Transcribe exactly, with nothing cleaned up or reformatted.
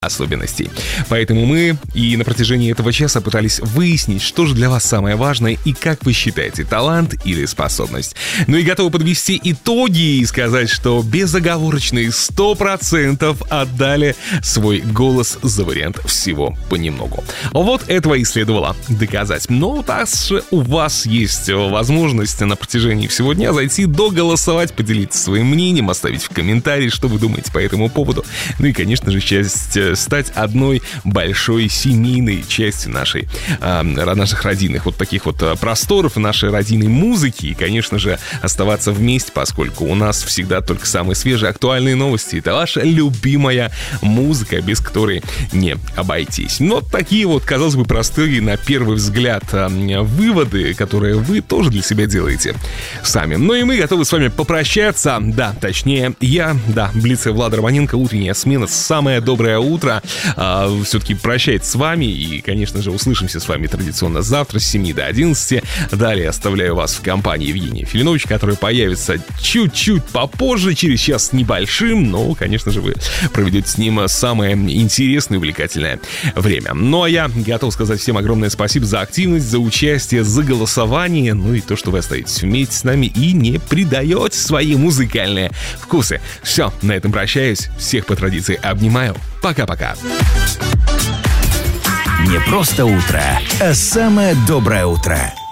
особенностей. Поэтому мы и на протяжении этого часа пытались выяснить, что же для вас самое важное и как вы считаете, талант или способность. Ну и готовы подвести итоги и сказать, что безоговорочные сто процентов отдали свой голос за вариант всего понемногу. Вот этого и следовало доказать. Но также у вас есть возможность на протяжении всего дня зайти, доголосовать, поделиться своим мнением, оставить в комментарии, что вы думаете по этому поводу. Ну и, конечно же, часть стать одной большой семейной частью нашей, э, наших родийных вот таких вот просторов, нашей родийной музыки и, конечно же, оставаться вместе, поскольку у нас всегда только самые свежие актуальные новости. Это ваша любимая музыка, без которой не обойтись. Но такие вот, казалось бы, простые на первый взгляд э, выводы, которые вы тоже для себя делаете сами. Ну и мы готовы с вами попрощаться. Да, точнее, я, да, Блиц и Влад Романенко, утренняя смена, самое доброе утро. А, все-таки прощается с вами. И, конечно же, услышимся с вами традиционно завтра с семи до одиннадцати. Далее оставляю вас в компании Евгения Филиновича, который появится чуть-чуть попозже, через час с небольшим. Но, конечно же, вы проведете с ним самое интересное и увлекательное время. Ну а я готов сказать всем огромное спасибо за активность, за участие, за голосование. Ну и то, что вы остаетесь вместе с нами и не предаете свои музыкальные вкусы. Все, на этом прощаюсь. Всех по традиции обнимаю. Пока-пока. Не просто утро, а самое доброе утро.